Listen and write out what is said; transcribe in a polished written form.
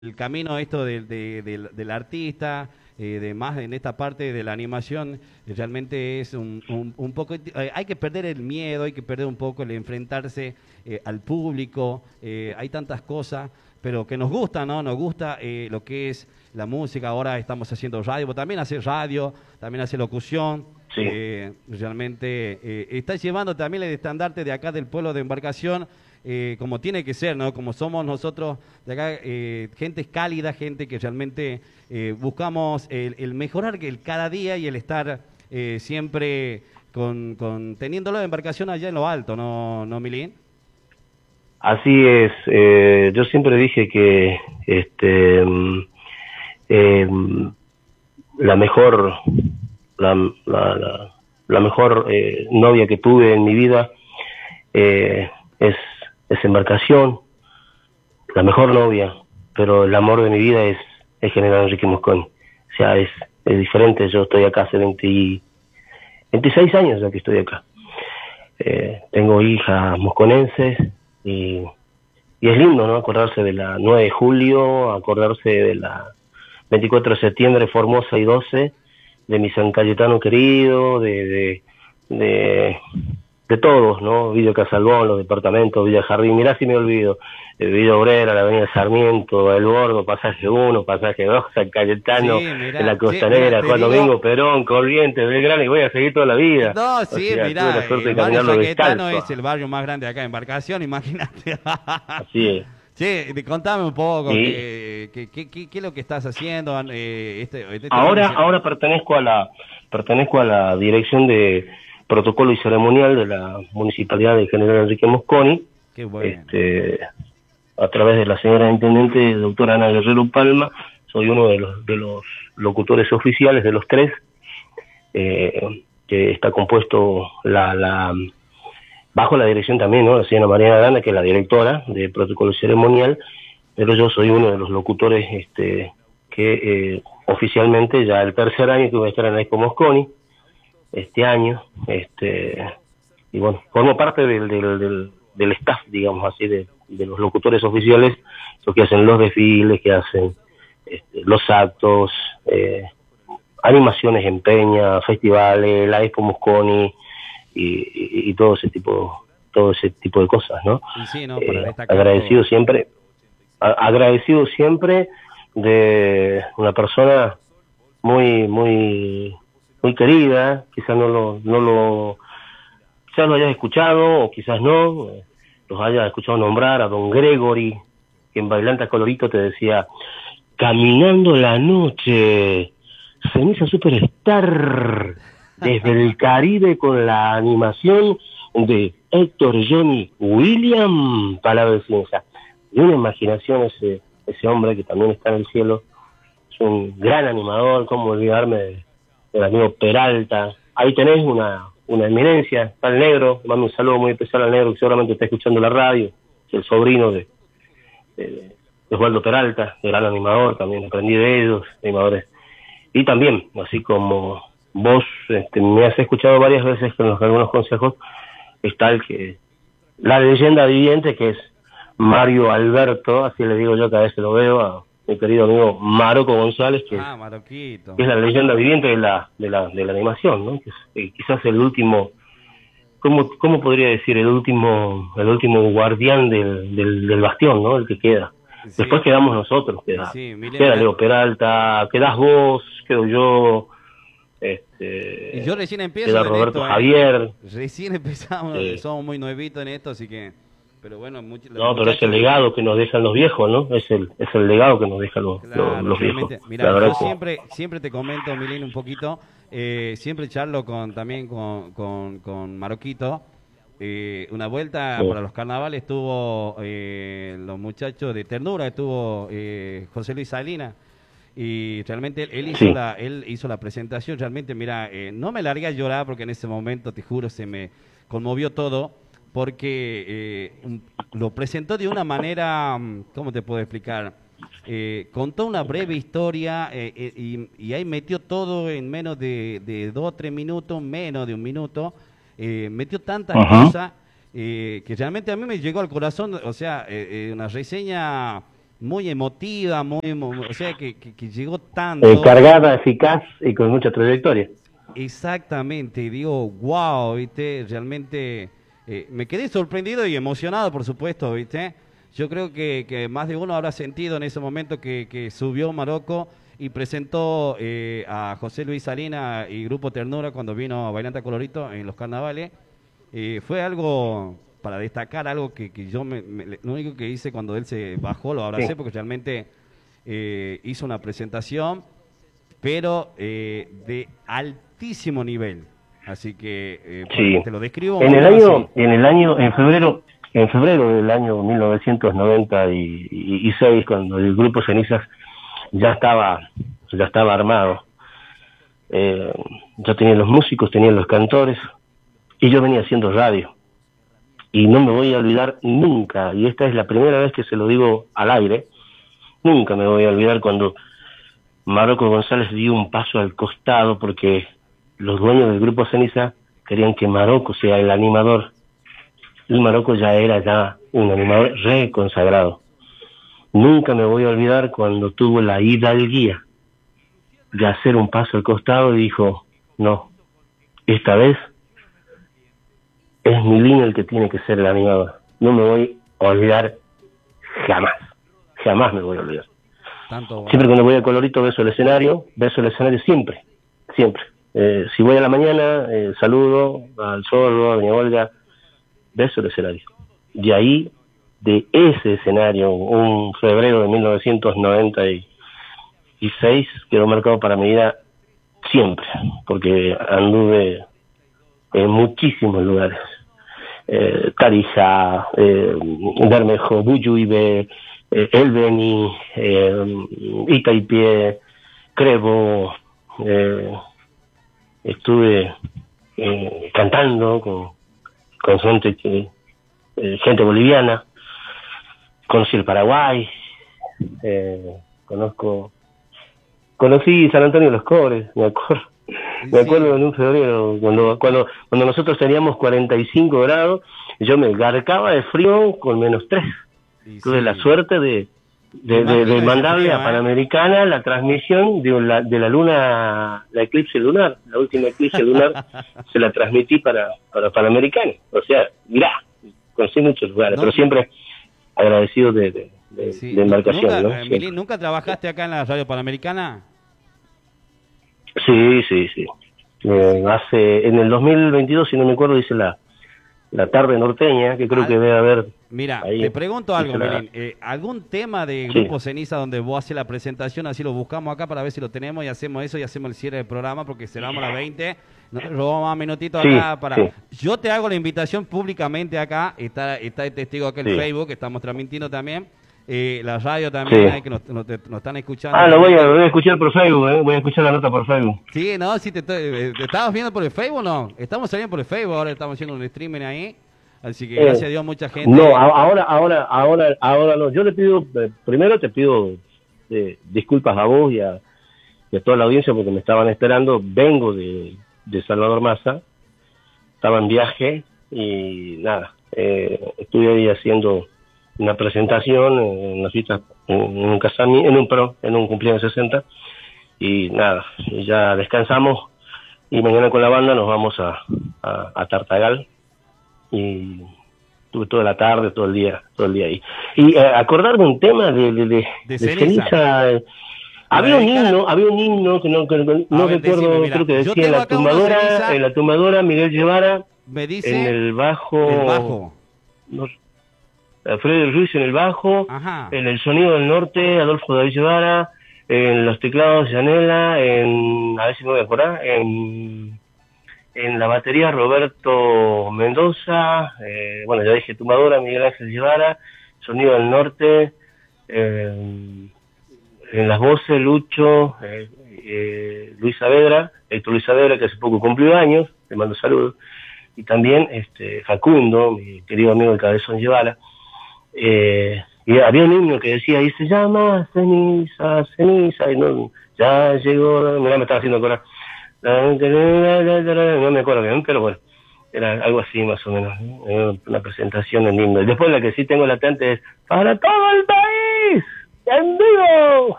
el camino esto del artista, de más en esta parte de la animación, realmente es un poco, hay que perder el miedo, hay que perder un poco el enfrentarse al público, hay tantas cosas, pero que nos gusta, ¿no? Nos gusta lo que es la música, ahora estamos haciendo radio, pero también hace radio, también hace locución. Sí, Realmente está llevando también el estandarte de acá del pueblo de Embarcación, como tiene que ser, ¿no? Como somos nosotros de acá, gente cálida, gente que realmente buscamos el mejorar el cada día y el estar siempre teniéndolo de Embarcación allá en lo alto, ¿no, Milín? así es. Yo siempre dije que la mejor la, la mejor novia que tuve en mi vida eh, es, es Embarcación, la mejor novia, pero el amor de mi vida es General Enrique Mosconi. O sea, es diferente. Yo estoy acá hace 26 años ya que estoy acá. Tengo hijas mosconenses y, y es lindo, ¿no? Acordarse de la 9 de julio, acordarse de la 24 de septiembre, Formosa y 12, de mi San Cayetano querido, de, de todos, ¿no? Villa Casalbón, los departamentos, Villa Jardín, mirá si me olvido, Villa Obrera, la Avenida Sarmiento, El Bordo, Pasaje 1, Pasaje 2, San Cayetano, Sí, mirá, en la sí, mirá, Costanera, te Juan digo, Domingo Perón, Corrientes, Belgrano, y voy a seguir toda la vida. no, O sí, sea, tuve mirá, la suerte el de barrio caminarlo Caetano descalzo. es el barrio más grande de acá de Embarcación, imagínate. Así es. Che, contame un poco, Y ¿qué es lo que estás haciendo este fin de semana? ahora pertenezco a la dirección de protocolo y ceremonial de la Municipalidad de General Enrique Mosconi, Qué bueno. a través de la señora intendente doctora Ana Guerrero Palma. Soy uno de los locutores oficiales de los tres, que está compuesto bajo la dirección también, ¿no? La señora Mariana Arana, que es la directora de protocolo y ceremonial, pero yo soy uno de los locutores que oficialmente ya el tercer año que voy a estar en la Expo Mosconi, este año, y bueno, formo parte del staff, digamos así, de los locutores oficiales, los que hacen los desfiles, que hacen los actos, animaciones en Peña, festivales, la Expo Mosconi y todo ese tipo de cosas, ¿no? Y sí, ¿no? Para destacar Agradecido todo. siempre, agradecido siempre de una persona muy querida. Quizás quizás lo hayas escuchado o quizás no, los hayas escuchado nombrar a don Gregory, que en Bailanta Colorito te decía: caminando la noche, Ceniza Superstar, desde el Caribe con la animación de Héctor Johnny William, palabra de ciencia. Y una imaginación ese hombre que también está en el cielo, es un gran animador. Cómo olvidarme del amigo Peralta. Ahí tenés una eminencia, está el negro, mando un saludo muy especial al negro que seguramente está escuchando la radio, es el sobrino de Osvaldo Peralta, gran animador, también aprendí de ellos, animadores. Y también, así como vos me has escuchado varias veces con algunos consejos, está la leyenda viviente, que es Mario Alberto, así le digo yo cada vez que lo veo, a mi querido amigo Maroco González, que Ah, Maroquito. es la leyenda viviente de la animación, ¿no? Que es, quizás el último, ¿cómo podría decir? El último guardián del bastión, ¿no? El que queda. Sí, Después quedamos nosotros, y sí, Milena, queda mirá, Leo Peralta, quedás vos, quedo yo, y yo recién queda empiezo en Roberto esto, Javier. recién empezamos, eh, somos muy nuevitos en esto, así que, pero bueno, los no, pero es el muchachos, legado que nos dejan los viejos, ¿no? Es el legado que nos dejan claro, los viejos. realmente, La mira, verdad yo que siempre te comento, Milena, un poquito, siempre charlo también con Maroquito. Una vuelta sí, para los carnavales estuvo los muchachos de Ternura, estuvo José Luis Salinas, y realmente sí, él hizo la presentación. Realmente, mira, no me largué a llorar porque en ese momento, te juro, se me conmovió todo, porque lo presentó de una manera, ¿cómo te puedo explicar? Contó una breve historia, y ahí metió todo en menos de 2 o 3 minutos, menos de un minuto. Metió tantas ajá, cosas que realmente a mí me llegó al corazón. O sea, una reseña muy emotiva, o sea, que llegó tanto. Cargada, eficaz y con mucha trayectoria. Exactamente, digo, wow, ¿viste? Realmente me quedé sorprendido y emocionado, por supuesto, ¿viste? Yo creo que más de uno habrá sentido en ese momento que subió Marocco y presentó a José Luis Salina y Grupo Ternura cuando vino Bailanta Colorito en los carnavales. Fue algo para destacar, algo que yo lo único que hice cuando él se bajó, lo abracé, Sí. porque realmente hizo una presentación, pero de altísimo nivel. Así que Sí. te lo describo En más o el menos año, así. en febrero del año 1996, cuando el grupo Cenizas ya estaba armado, yo tenía los músicos, tenía los cantores, y yo venía haciendo radio. Y no me voy a olvidar nunca, y esta es la primera vez que se lo digo al aire, nunca me voy a olvidar cuando Marocco González dio un paso al costado porque los dueños del grupo Ceniza querían que Marocco sea el animador. Y Marocco ya era un animador re consagrado. Nunca me voy a olvidar cuando tuvo la hidalguía de hacer un paso al costado y dijo, no, esta vez es Milín el que tiene que ser el animador. No me voy a olvidar jamás, jamás me voy a olvidar. Tanto, Siempre cuando voy a Colorito beso el escenario siempre, siempre. Si voy a la mañana, saludo al Sordo, a doña Olga, beso el escenario. De ahí, de ese escenario, un febrero de 1996, quedó marcado para mi vida siempre, porque anduve en muchísimos lugares. Tarija, Bermejo, Buyuibe, El Beni, Itaipié, Crevo, estuve cantando con gente boliviana, conocí el Paraguay, conocí San Antonio de los Cobres, me acuerdo en un febrero, cuando nosotros teníamos 45 grados, yo me garcaba de frío con -3. Tuve la suerte de mandarle a Panamericana la transmisión de la luna, la eclipse lunar, la última eclipse lunar, se la transmití para Panamericana. O sea, mirá, conocí muchos lugares, pero siempre agradecido de embarcación. ¿Nunca, Milín, ¿nunca trabajaste acá en la radio Panamericana? Sí. En el 2022, si no me acuerdo, hice la tarde norteña, que creo que debe haber. Mira, ahí, te pregunto algo, Milín. ¿Algún tema de Grupo Ceniza donde vos haces la presentación, así lo buscamos acá para ver si lo tenemos y hacemos eso y hacemos el cierre del programa porque cerramos a las 20? Nos robamos más minutitos acá para... Yo te hago la invitación públicamente acá, está el testigo acá en Facebook, que estamos transmitiendo también. La radio también, que nos están escuchando. Lo voy a escuchar por Facebook, voy a escuchar la nota por Facebook. Sí, no, si te estabas viendo por el Facebook, ¿no? Estamos saliendo por el Facebook, ahora estamos haciendo un streaming ahí, así que gracias a Dios mucha gente. No, ahora no. Yo le pido, primero te pido disculpas a vos y a toda la audiencia porque me estaban esperando. Vengo de Salvador Massa, estaba en viaje y nada, estuve ahí haciendo una presentación en una fiesta, en un cumpleaños de 60 y nada, y ya descansamos y mañana con la banda nos vamos a Tartagal y estuve toda la tarde, todo el día ahí. Y acordarme un tema de Ceniza. Había un himno que no recuerdo, creo que decía en la tumbadora Miguel Guevara, me dice en el bajo. Alfredo Ruiz en el bajo, en el sonido del norte, Adolfo David Guevara, en los teclados Yanela, a ver si me voy a acordar, en la batería Roberto Mendoza, ya dije tumbadora Miguel Ángel Guevara, sonido del norte, en las voces Lucho, Luis Saavedra, Héctor Luis Saavedra, que hace poco cumplió años, le mando saludos, y también Facundo, mi querido amigo el Cabezón Guevara. Y había un himno que decía, y se llama Ceniza, y no, ya llegó, mirá, me estaba haciendo acordar, no me acuerdo bien, pero bueno, era algo así más o menos, una presentación en himno. Y después la que sí tengo latente es, para todo el país, ¡En vivo!